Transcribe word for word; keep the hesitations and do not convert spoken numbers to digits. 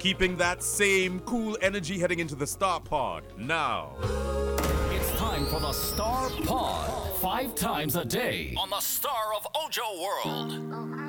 keeping that same cool energy heading into the Star Pod. Now, It's time for the Star Pod. Five times a day on the Star of Ojo World.